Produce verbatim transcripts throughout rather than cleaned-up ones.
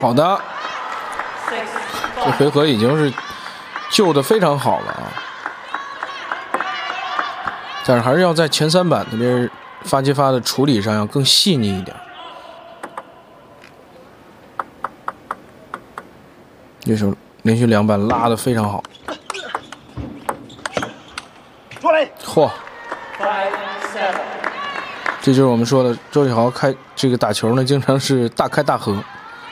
好的，这回合已经是救的非常好了啊，但是还是要在前三板那边发接发的处理上要更细腻一点。这手连续两板拉的非常好。嚯！这就是我们说的周启豪开这个打球呢，经常是大开大合。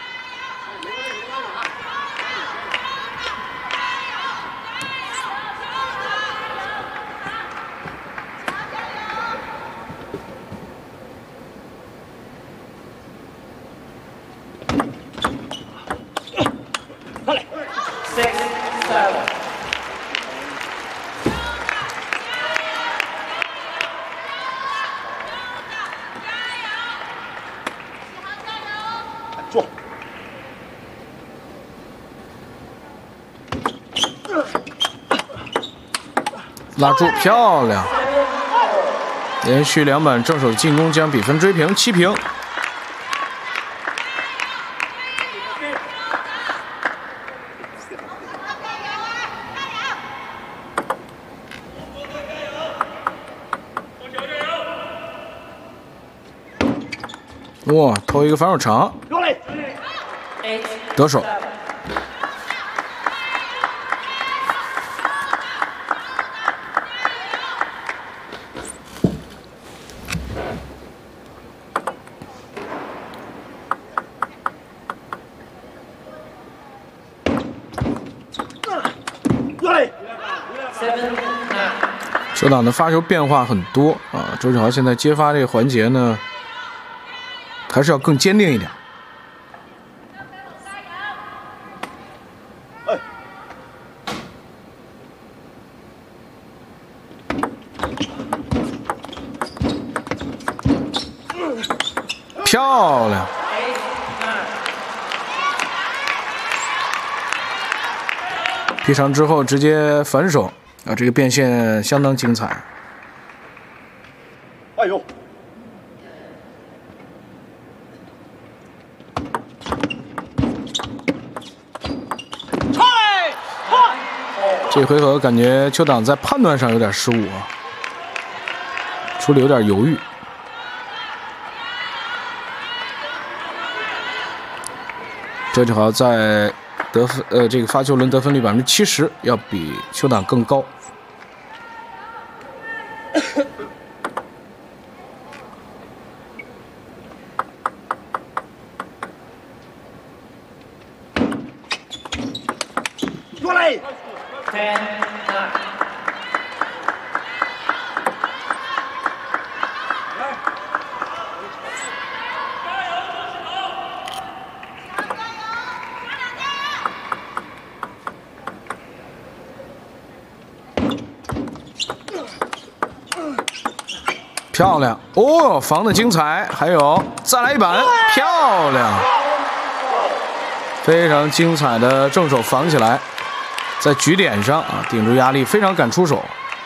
拉住，漂亮！连续两板正手进攻将比分追平，七平。哇，投一个反手长，得手。球档的发球变化很多啊，周启豪现在接发这个环节呢，还是要更坚定一点。漂亮！劈长之后直接反手啊，这个变现相当精彩。 哎呦！ 这回合感觉邱党在判断上有点失误啊，处理有点犹豫。周启豪在得分呃这个发球轮得分率百分之七十，要比邱党更高。 过来。 漂亮哦，防的精彩，还有再来一板，漂亮，非常精彩的正手防起来，在局点上啊顶住压力，非常敢出手，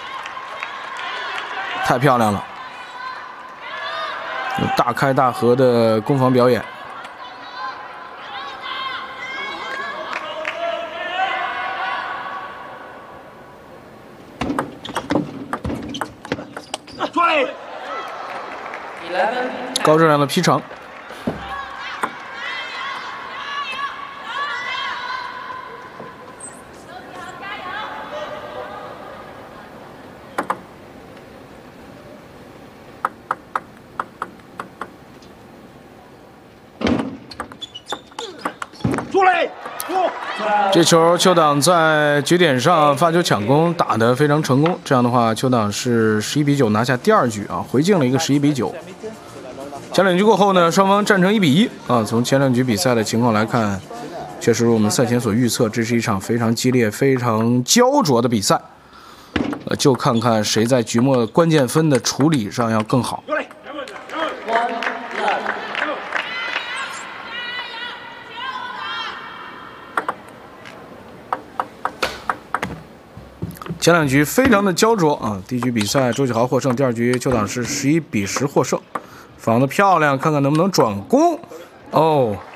太漂亮了，有大开大合的攻防表演。高质量的劈长， 出来！ 这球邱党在局点上发球抢攻打得非常成功，这样的话邱党是十一比九拿下第二局啊，回敬了一个十一比九。前两局过后呢，双方战成一比一啊。从前两局比赛的情况来看，确实如我们赛前所预测，这是一场非常激烈、非常焦灼的比赛。呃，就看看谁在局末关键分的处理上要更好。前两局非常的焦灼啊。第一局比赛周启豪获胜，第二局邱党是十一比十获胜。防得漂亮，看看能不能转攻。哦，